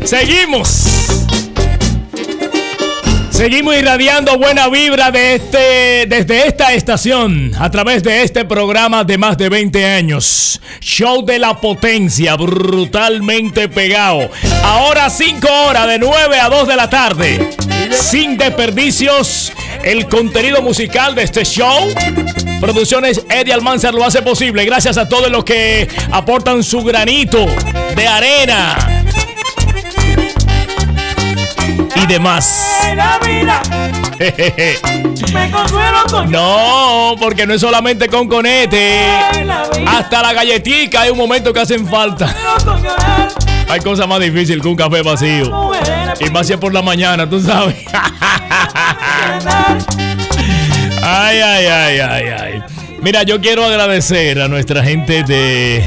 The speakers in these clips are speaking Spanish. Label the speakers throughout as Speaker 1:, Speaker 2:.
Speaker 1: Seguimos irradiando buena vibra desde esta estación, a través de este programa de más de 20 años. Show de la potencia, brutalmente pegado. Ahora 5 horas, de 9 a 2 de la tarde. Sin desperdicios, el contenido musical de este show. Producciones Eddie Almanzar lo hace posible. Gracias a todos los que aportan su granito de arena y demás.
Speaker 2: Me consuelo con...
Speaker 1: No, porque no es solamente con conete. Hasta la galletica hay un momento que hacen falta. Hay cosas más difíciles que un café vacío. Y más si es por la mañana, tú sabes. Ay. Mira, yo quiero agradecer a nuestra gente de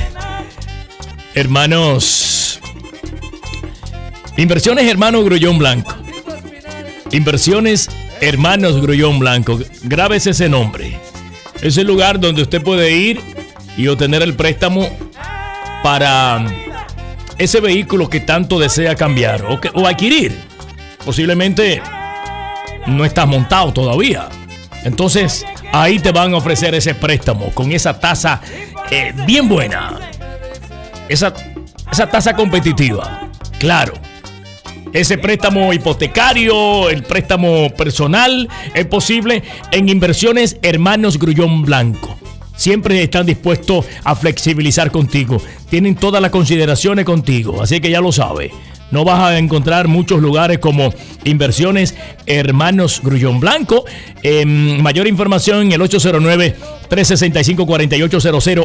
Speaker 1: Inversiones Hermanos Grullón Blanco. Inversiones Hermanos Grullón Blanco. Grábese ese nombre. Es el lugar donde usted puede ir y obtener el préstamo para ese vehículo que tanto desea cambiar o adquirir. Posiblemente no estás montado todavía. Entonces, ahí te van a ofrecer ese préstamo con esa tasa bien buena. Esa tasa competitiva. Claro. Ese préstamo hipotecario, el préstamo personal, es posible en Inversiones Hermanos Grullón Blanco. Siempre están dispuestos a flexibilizar contigo. Tienen todas las consideraciones contigo, así que ya lo sabes. No vas a encontrar muchos lugares como Inversiones Hermanos Grullón Blanco. Mayor información en el 809-365-4800,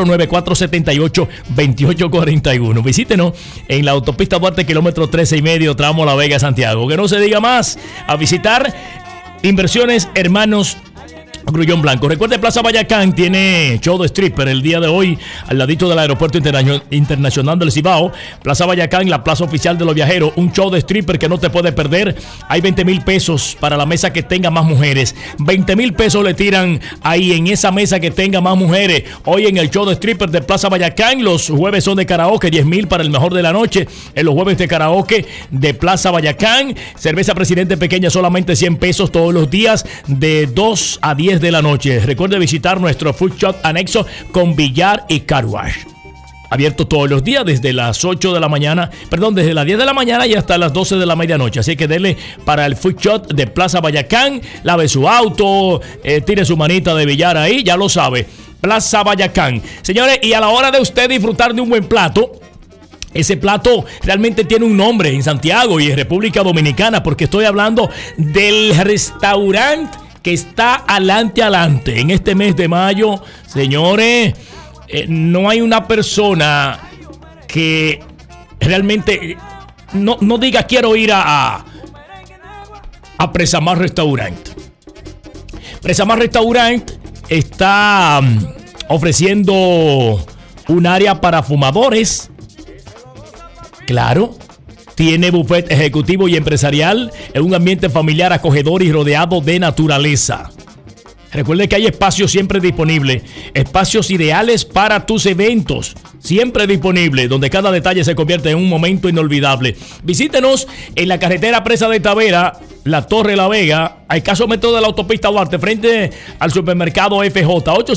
Speaker 1: 809-478-2841. Visítenos en la autopista Duarte, kilómetro 13,5, tramo La Vega, Santiago. Que no se diga más. A visitar Inversiones Hermanos Grullón Blanco. Recuerde, Plaza Bayacán tiene show de stripper el día de hoy al ladito del Aeropuerto Internacional del Cibao. Plaza Bayacán, la plaza oficial de los viajeros. Un show de stripper que no te puedes perder. Hay 20,000 pesos para la mesa que tenga más mujeres. 20,000 pesos le tiran ahí en esa mesa que tenga más mujeres. Hoy en el show de stripper de Plaza Bayacán. Los jueves son de karaoke, 10,000 para el mejor de la noche. En los jueves de karaoke de Plaza Bayacán. Cerveza Presidente pequeña, solamente 100 pesos todos los días de 2 a 10 de la noche. Recuerde visitar nuestro food shop anexo con billar y car wash. Abierto todos los días desde las 8 de la mañana, desde las 10 de la mañana y hasta las 12 de la medianoche. Así que dele para el food shop de Plaza Bayacán, lave su auto, tire su manita de billar ahí, ya lo sabe. Plaza Bayacán. Señores, y a la hora de usted disfrutar de un buen plato, ese plato realmente tiene un nombre en Santiago y en República Dominicana, porque estoy hablando del restaurante que está adelante en este mes de mayo. Señores, no hay una persona que realmente no diga quiero ir a Presamar Restaurant. Presamar Restaurant está ofreciendo un área para fumadores. Claro. Tiene buffet ejecutivo y empresarial en un ambiente familiar acogedor y rodeado de naturaleza. Recuerde que hay espacios siempre disponibles, espacios ideales para tus eventos, siempre disponibles, donde cada detalle se convierte en un momento inolvidable. Visítenos en la carretera Presa de Tavera, La Torre La Vega, a escasos metros de la autopista Duarte, frente al supermercado FJ,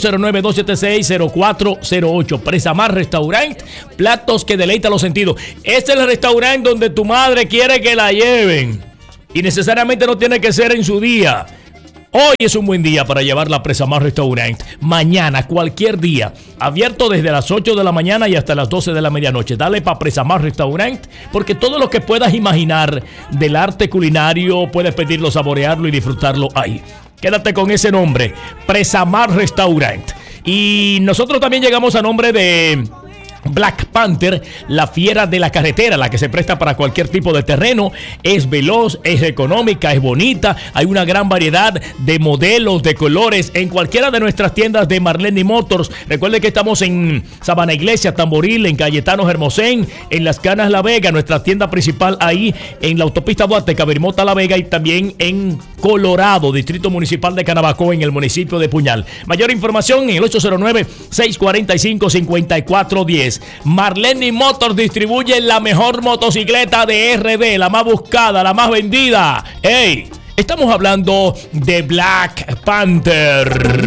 Speaker 1: 809-276-0408. Presamar Restaurant, platos que deleitan los sentidos. Este es el restaurante donde tu madre quiere que la lleven, y necesariamente no tiene que ser en su día. Hoy es un buen día para llevarla a Presamar Restaurant. Mañana, cualquier día. Abierto desde las 8 de la mañana y hasta las 12 de la medianoche. Dale para Presamar Restaurant, porque todo lo que puedas imaginar del arte culinario, puedes pedirlo, saborearlo y disfrutarlo ahí. Quédate con ese nombre, Presamar Restaurant. Y nosotros también llegamos a nombre de Black Panther, la fiera de la carretera, la que se presta para cualquier tipo de terreno. Es veloz, es económica, es bonita. Hay una gran variedad de modelos, de colores en cualquiera de nuestras tiendas de Marlene Motors. Recuerde que estamos en Sabana Iglesia, Tamboril, en Cayetano Hermosén, en Las Canas La Vega, nuestra tienda principal ahí en la autopista Duarte, Cabirimota La Vega, y también en Colorado, Distrito Municipal de Canabacoa, en el municipio de Puñal. Mayor información en el 809-645-5410. Motores. Marlene Motors distribuye la mejor motocicleta de RD, la más buscada, la más vendida. ¡Ey! Estamos hablando de Black Panther.